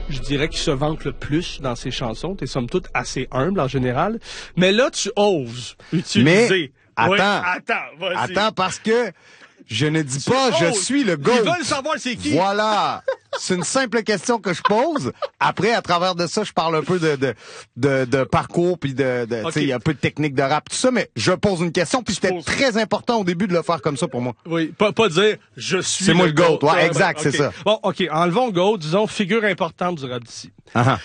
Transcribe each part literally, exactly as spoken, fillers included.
je dirais, qui se vante le plus dans ses chansons. T'es somme toute assez humble en général. Mais là, tu oses utiliser... Mais, attends, oui, attends, vas-y. Attends, parce que je ne dis Tu pas je oses. suis le GOAT. Ils veulent savoir c'est qui. Voilà. C'est une simple question que je pose. Après, à travers de ça, je parle un peu de de de, de parcours puis de, de Okay. tu sais, il y a un peu de technique de rap, tout ça, mais je pose une question puis c'était poses. très important au début de le faire comme ça pour moi. Oui, pas, pas dire « je suis C'est le moi le GOAT. Ouais, Ah, exact, ben, c'est ok. ça. Bon, OK, enlevons GOAT, disons figure importante du rap d'ici. Ah,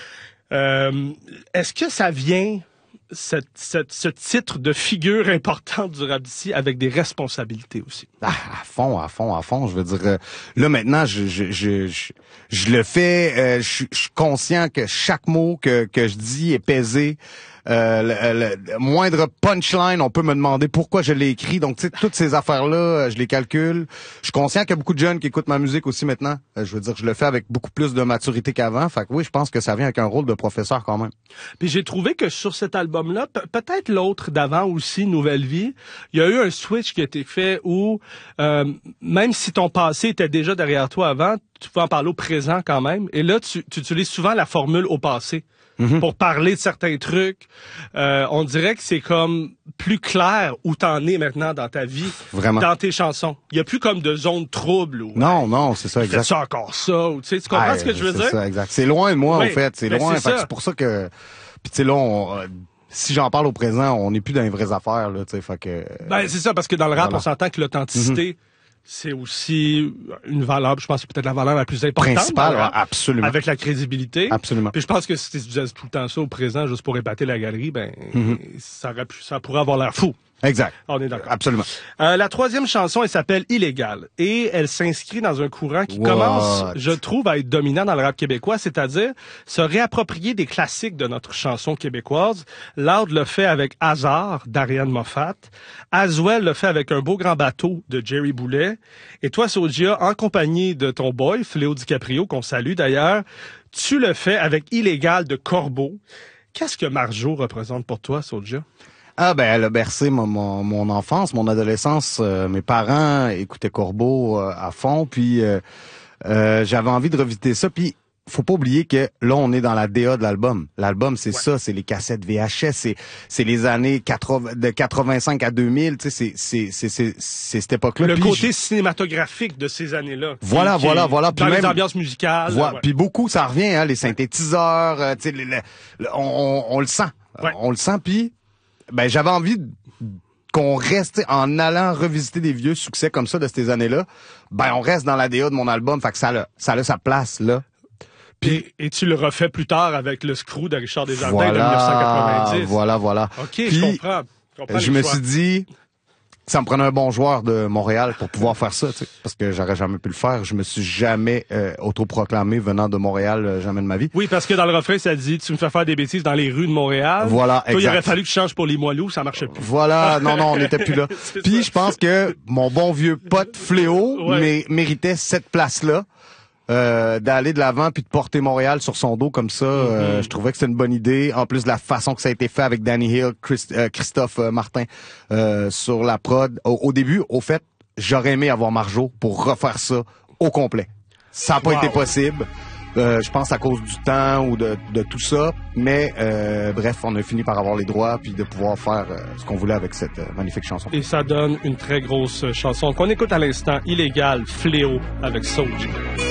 Euh, est-ce que ça vient, cette, cette, ce titre de figure importante du rap d'ici, avec des responsabilités aussi? ah, à fond, à fond, à fond. Je veux dire, euh, là maintenant, je je je je, je le fais. euh, je je suis conscient que chaque mot que que je dis est pesé. Euh, le, le- le moindre punchline, on peut me demander pourquoi je l'ai écrit. Donc, tu sais, toutes ces affaires-là, euh, je les calcule. Je suis conscient qu'il y a beaucoup de jeunes qui écoutent ma musique aussi maintenant. Euh, je veux dire, je le fais avec beaucoup plus de maturité qu'avant. Fait que oui, je pense que ça vient avec un rôle de professeur quand même. Puis j'ai trouvé que sur cet album-là, pe- peut-être l'autre d'avant aussi, Nouvelle Vie, il y a eu un switch qui a été fait où, euh, même si ton passé était déjà derrière toi avant, tu peux en parler au présent quand même. Et là, tu, tu utilises souvent la formule au passé. Mm-hmm. Pour parler de certains trucs. Euh, on dirait que c'est comme plus clair où t'en es maintenant dans ta vie, Vraiment. dans tes chansons. Il y a plus comme de zone trouble ou Non, non, c'est ça, exact. fais-tu encore ça ou tu sais, tu comprends Ah, ce que je veux c'est dire? ça, exact. C'est loin de moi, Oui, au fait. C'est ben, loin. c'est Fait que ça. c'est pour ça que... Puis tu sais, là, on, euh, si j'en parle au présent, on n'est plus dans les vraies affaires, là, tu sais. Fait que... Ben c'est ça parce que dans le rap, Voilà. on s'entend que l'authenticité c'est aussi une valeur, je pense que c'est peut-être la valeur la plus importante Principale, dans le rap, ouais, absolument. avec la crédibilité. Absolument. Puis je pense que si tu disais tout le temps ça au présent juste pour épater la galerie, ben ça aurait pu, ça pourrait avoir l'air fou. Exact. On est d'accord. Absolument. Euh, la troisième chanson, elle s'appelle Illégal et elle s'inscrit dans un courant qui What? commence, je trouve, à être dominant dans le rap québécois, c'est-à-dire se réapproprier des classiques de notre chanson québécoise. Loud le fait avec Hasard d'Ariane Moffat. Aswell le fait avec Un beau grand bateau de Jerry Boulet. Et toi, Soulja, en compagnie de ton boy, Fléau DiCaprio, qu'on salue d'ailleurs, tu le fais avec Illégal de Corbeau. Qu'est-ce que Marjo représente pour toi, Soulja? Ah ben, elle a bercé mon, mon, mon enfance, mon adolescence. Euh, mes parents écoutaient Corbeau euh, à fond, puis euh, euh, j'avais envie de revisiter ça. Puis faut pas oublier que là, on est dans la D A de l'album. L'album, c'est Ouais. ça, c'est les cassettes V H S, c'est c'est les années quatre-vingts, de quatre-vingt-cinq à deux mille. Tu sais, c'est c'est c'est c'est c'est cette époque-là. Le Puis côté je- cinématographique de ces années-là. Voilà, Qui- voilà, qui- voilà. Dans Puis les même- ambiances musicales. Voilà. ouais. Puis beaucoup, ça revient, hein, les synthétiseurs, euh, tu sais, le- le- le- on, on, on le sent. Ouais. On le sent, puis ben j'avais envie de- qu'on reste, tu sais, en allant revisiter des vieux succès comme ça de ces années-là, ben on reste dans la D A de mon album, fait que ça a, ça a sa place, là. Et, et tu le refais plus tard avec le Screw de Richard Desjardins Voilà, de dix-neuf cent quatre-vingt-dix. voilà, voilà. OK, Puis, je comprends. Je, comprends Je les me choix. suis dit, ça me prenait un bon joueur de Montréal pour pouvoir faire ça, tu sais, parce que j'aurais jamais pu le faire. Je me suis jamais euh, autoproclamé venant de Montréal, euh, jamais de ma vie. Oui, parce que dans le refrain, ça dit « Tu me fais faire des bêtises dans les rues de Montréal. » Voilà, Toi, il exact. aurait fallu que tu changes pour les Moilous, ça marchait plus. Voilà, non, non, on n'était plus là. C'est Puis ça. je pense que mon bon vieux pote Fléau Ouais. mé- méritait cette place-là. Euh, d'aller de l'avant puis de porter Montréal sur son dos comme ça, euh, je trouvais que c'était une bonne idée. En plus de la façon que ça a été fait avec Danny Hill, Christ- euh, Christophe euh, Martin euh, sur la prod. Au, au début, au fait, j'aurais aimé avoir Marjo pour refaire ça au complet. Ça n'a pas Wow. été possible. Euh, je pense à cause du temps ou de, de tout ça, mais euh, bref, on a fini par avoir les droits puis de pouvoir faire euh, ce qu'on voulait avec cette euh, magnifique chanson. Et ça donne une très grosse chanson qu'on écoute à l'instant. Illégal, Fléau, avec Soulja.